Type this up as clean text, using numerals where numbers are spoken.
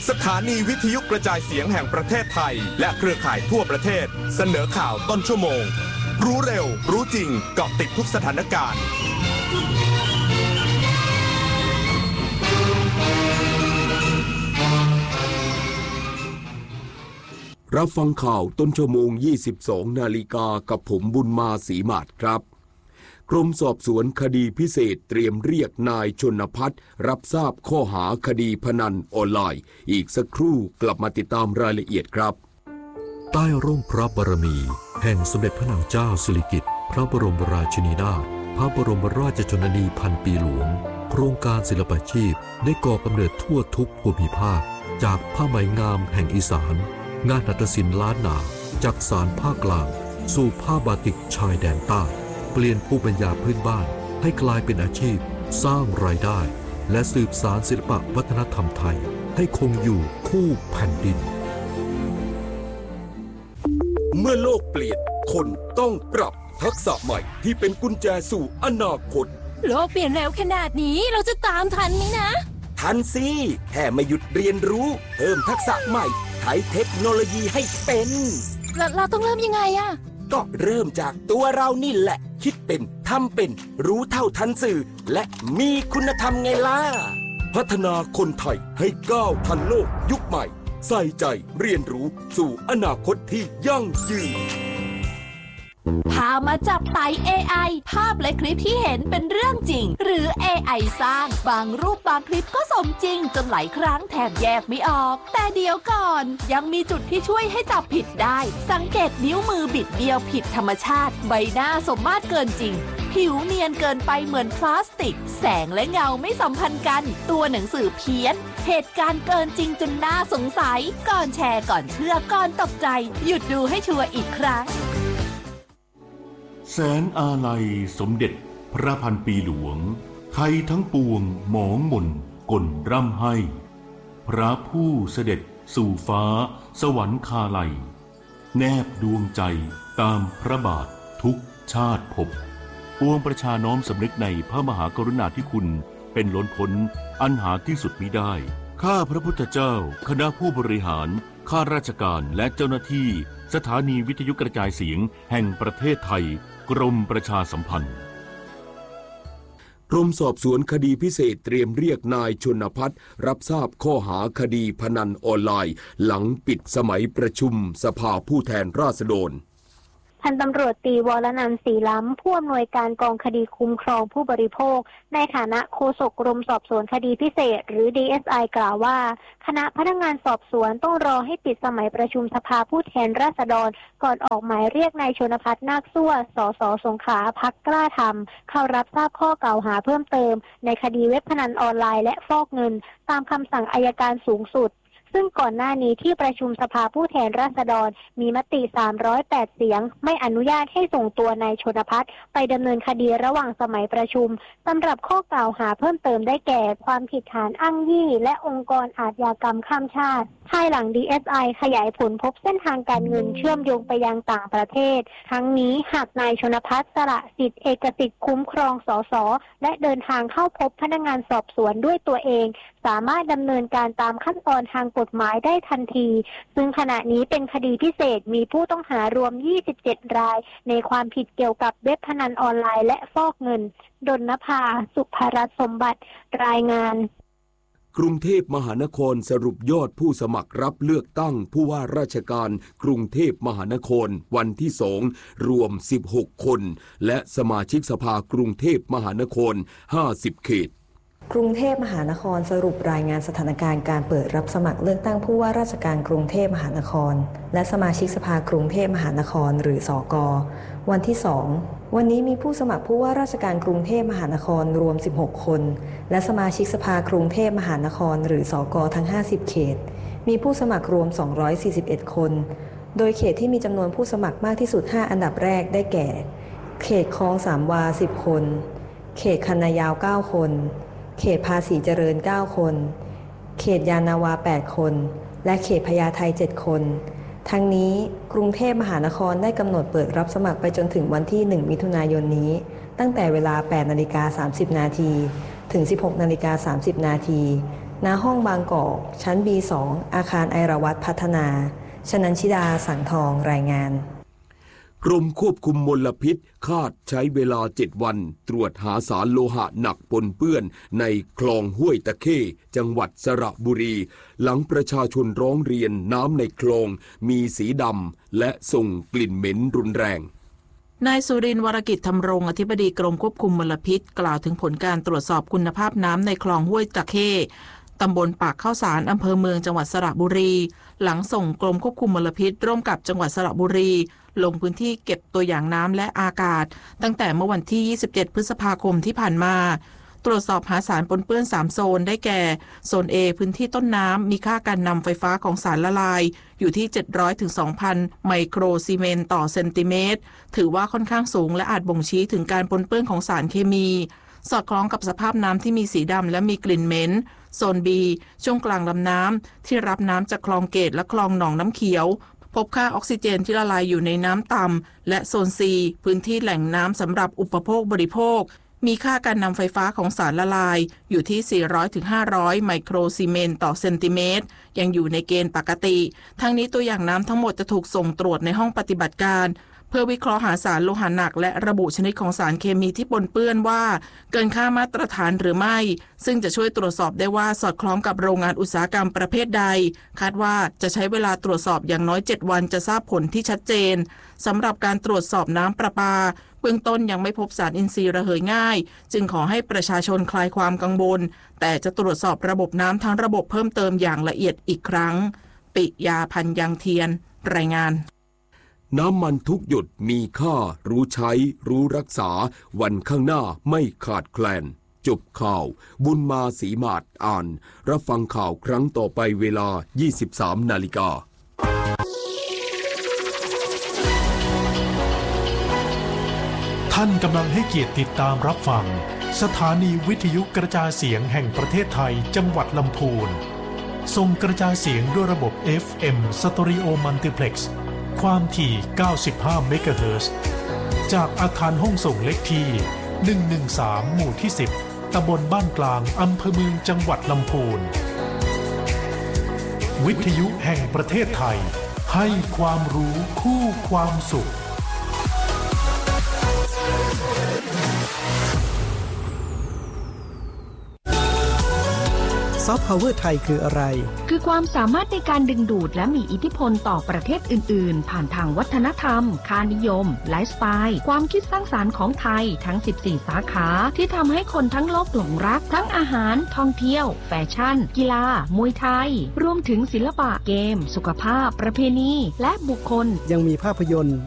สถานีวิทยุกระจายเสียงแห่งประเทศไทยและเครือข่ายทั่วประเทศเสนอข่าวต้นชั่วโมงรู้เร็วรู้จริงเกาะติดทุกสถานการณ์รับฟังข่าวต้นชั่วโมง 22 นาฬิกากับผมบุญมาศรีมาศครับกรมสอบสวนคดีพิเศษเตรียมเรียกนายชนภัทรรับทราบข้อหาคดีพนันออนไลน์อีกสักครู่กลับมาติดตามรายละเอียดครับใต้ร่มพระบารมีแห่งสมเด็จพระนางเจ้าสิริกิติ์พระบรมราชินีนาถพระบรมราชชนนีพันปีหลวงโครงการศิลปาชีพได้ก่อกำเนิดทั่วทุกภูมิภาคจากผ้าไหมงามแห่งอีสานงานหัตถศิลป์ล้านนาจากสารภาคกลางสู่ผ้าบาติกชายแดนใต้เปลี่ยนภูมิปัญญาพื้นบ้านให้กลายเป็นอาชีพสร้างรายได้และสืบสานศิลปวัฒนธรรมไทยให้คงอยู่คู่แผ่นดินเมื่อโลกเปลี่ยนคนต้องปรับทักษะใหม่ที่เป็นกุญแจสู่อนาคตโลกเปลี่ยนเร็วขนาดนี้เราจะตามทันไหมนะทันสิแค่ไม่หยุดเรียนรู้เพิ่มทักษะใหม่ใช้เทคโนโลยีให้เป็นเราต้องเริ่มยังไงอะก็เริ่มจากตัวเรานี่แหละคิดเป็นทำเป็นรู้เท่าทันสื่อและมีคุณธรรมไงล่ะพัฒนาคนไทยให้ก้าวทันโลกยุคใหม่ใส่ใจเรียนรู้สู่อนาคตที่ยั่งยืนพามาจับไต่ AI ภาพและคลิปที่เห็นเป็นเรื่องจริงหรือ AI สร้างบางรูปบางคลิปก็สมจริงจนหลายครั้งแทบแยกไม่ออกแต่เดี๋ยวก่อนยังมีจุดที่ช่วยให้จับผิดได้สังเกตนิ้วมือบิดเบี้ยวผิดธรรมชาติใบหน้าสมมาตรเกินจริงผิวเนียนเกินไปเหมือนพลาสติกแสงและเงาไม่สัมพันธ์กันตัวหนังสือเพี้ยนเหตุการณ์เกินจริงจนน่าสงสัยก่อนแชร์ก่อนเชื่อก่อนตกใจหยุดดูให้ชัวร์อีกครั้งแสนอาลัยสมเด็จพระพันปีหลวงไทยทั้งปวงหมองหม่นก่นร่ำให้พระผู้เสด็จสู่ฟ้าสวรรคาลัยแนบดวงใจตามพระบาททุกชาติภพปวงประชาน้อมสำนึกในพระมหากรุณาธิคุณเป็นล้นพ้นอันหาที่สุดมิได้ข้าพระพุทธเจ้าคณะผู้บริหารข้าราชการและเจ้าหน้าที่สถานีวิทยุกระจายเสียงแห่งประเทศไทยกรมประชาสัมพันธ์กรมสอบสวนคดีพิเศษเตรียมเรียกนายชนภัทรรับทราบข้อหาคดีพนันออนไลน์หลังปิดสมัยประชุมสภาผู้แทนราษฎรพันตำรวจตรีวรนันท์ศรีล้ำผู้อำนวยการกองคดีคุ้มครองผู้บริโภคในฐานะโฆษกกรมสอบสวนคดีพิเศษหรือ DSI กล่าวว่าคณะพนักงานสอบสวนต้องรอให้ปิดสมัยประชุมสภาผู้แทนราษฎรก่อนออกหมายเรียกนายชนภัทรนาคซั่วสสสงขลาพรรคกล้าธรรมเข้ารับทราบข้อกล่าวหาเพิ่มเติมในคดีเว็บพนันออนไลน์และฟอกเงินตามคำสั่งอัยการสูงสุดซึ่งก่อนหน้านี้ที่ประชุมสภาผู้แทนราษฎรมีมติ308เสียงไม่อนุญาตให้ส่งตัวนายชนภัทรไปดำเนินคดีระหว่างสมัยประชุมสำหรับข้อกล่าวหาเพิ่มเติมได้แก่ความผิดฐานอ้างยี่และองค์กรอาชญากรรมข้ามชาติภายหลัง DSI ขยายผลพบเส้นทางการเงินเชื่อมโยงไปยังต่างประเทศทั้งนี้หากนายชนภัทรสละสิทธิเอกสิทธิ์คุ้มครองสสและเดินทางเข้าพบพนักงานสอบสวนด้วยตัวเองสามารถดำเนินการตามขั้นตอนทางกฎหมายได้ทันทีซึ่งขณะนี้เป็นคดีพิเศษมีผู้ต้องหารวม27รายในความผิดเกี่ยวกับเว็บพนันออนไลน์และฟอกเงินดลนภาสุภรัตน์สมบัติรายงานกรุงเทพมหานครสรุปยอดผู้สมัครรับเลือกตั้งผู้ว่าราชการกรุงเทพมหานครวันที่2รวม16คนและสมาชิกสภากรุงเทพมหานคร50เขตกรุงเทพมหานครสรุปรายงานสถานการณ์การเปิดรับสมัครเลือกตั้งผู้ว่าราชการกรุงเทพมหานครและสมาชิกสภากรุงเทพมหานครหรือสก.วันที่2วันนี้มีผู้สมัครผู้ว่าราชการกรุงเทพมหานครรวม16คนและสมาชิกสภากรุงเทพมหานครหรือสก.ทั้ง50เขตมีผู้สมัครรวม241คนโดยเขตที่มีจำนวนผู้สมัครมากที่สุด5อันดับแรกได้แก่เขตคลองสามวา10คนเขตคันนายาว9คนเขตภาษีเจริญ9คนเขตยานนาวา8คนและเขตพญาไท7คนทั้งนี้กรุงเทพมหานครได้กำหนดเปิดรับสมัครไปจนถึงวันที่1มิถุนายนนี้ตั้งแต่เวลา 8:30 น.ถึง 16:30 น.โณห้องบางกอกชั้น B2 อาคารไอราวัตพัฒนาชนัญชิดาสังทองรายงานกรมควบคุมมลพิษคาดใช้เวลา7 วันตรวจหาสารโลหะหนักปนเปื้อนในคลองห้วยตะเข้จังหวัดสระบุรีหลังประชาชนร้องเรียนน้ำในคลองมีสีดำและส่งกลิ่นเหม็นรุนแรงนายสุรินทร์วรกิจธำรงอธิบดีกรมควบคุมมลพิษกล่าวถึงผลการตรวจสอบคุณภาพน้ำในคลองห้วยตะเข้ตำบลปากข้าวสารอำเภอเมืองจังหวัดสระบุรีหลังส่งกรมควบคุมมลพิษร่วมกับจังหวัดสระบุรีลงพื้นที่เก็บตัวอย่างน้ำและอากาศตั้งแต่เมื่อวันที่27พฤษภาคมที่ผ่านมาตรวจสอบหาสารปนเปื้อน3โซนได้แก่โซน A พื้นที่ต้นน้ำมีค่าการนำไฟฟ้าของสารละลายอยู่ที่700ถึง 2,000 ไมโครซีเมนต์ต่อเซนติเมตรถือว่าค่อนข้างสูงและอาจบ่งชี้ถึงการปนเปื้อนของสารเคมีสอดคล้องกับสภาพน้ำที่มีสีดำและมีกลิ่นเหม็นโซน B ช่วงกลางลำน้ำที่รับน้ำจากคลองเกตและคลองหนองน้ำเขียวพบค่าออกซิเจนที่ละลายอยู่ในน้ำต่ำและโซน C พื้นที่แหล่งน้ำสำหรับอุปโภคบริโภคมีค่าการนำไฟฟ้าของสารละลายอยู่ที่400ถึง500ไมโครซีเมนต์ต่อเซนติเมตรยังอยู่ในเกณฑ์ปกติทั้งนี้ตัวอย่างน้ำทั้งหมดจะถูกส่งตรวจในห้องปฏิบัติการเพื่อวิเคราะห์หาสารโลหะหนักและระบุชนิดของสารเคมีที่ปนเปื้อนว่าเกินค่ามาตรฐานหรือไม่ซึ่งจะช่วยตรวจสอบได้ว่าสอดคล้องกับโรงงานอุตสาหกรรมประเภทใดคาดว่าจะใช้เวลาตรวจสอบอย่างน้อย7 วันจะทราบผลที่ชัดเจนสำหรับการตรวจสอบน้ำประปาเบื้องต้นยังไม่พบสารอินทรีย์ระเหยง่ายจึงขอให้ประชาชนคลายความกังวลแต่จะตรวจสอบระบบน้ำทั้งระบบเพิ่มเติมอย่างละเอียดอีกครั้งปิยาพันธ์ยังเทียนรายงานน้ำมันทุกหยดมีค่ารู้ใช้รู้รักษาวันข้างหน้าไม่ขาดแคลนจบข่าวบุญมาศรีมาศอ่านรับฟังข่าวครั้งต่อไปเวลา 23 นาฬิกาท่านกำลังให้เกียรติติดตามรับฟังสถานีวิทยุกระจายเสียงแห่งประเทศไทยจังหวัดลำพูนส่งกระจายเสียงด้วยระบบ FM Stereo Multiplex ความถี่ 95 เมกะเฮิรตซ์จากอาคารห้องส่งเล็กที่ 113 หมู่ที่ 10 ตำบลบ้านกลางอำเภอเมืองจังหวัดลำพูนวิทยุแห่งประเทศไทยให้ความรู้คู่ความสุขซอฟต์พาวเวอร์ไทยคืออะไรคือความสามารถในการดึงดูดและมีอิทธิพลต่อประเทศอื่นๆผ่านทางวัฒนธรรมค่านิยมไลฟ์สไตล์ความคิดสร้างสรรค์ของไทยทั้ง14สาขาที่ทำให้คนทั้งโลกหลงรักทั้งอาหารท่องเที่ยวแฟชั่นกีฬามวยไทยรวมถึงศิลปะเกมสุขภาพประเพณีและบุคคลยังมีภาพยนตร์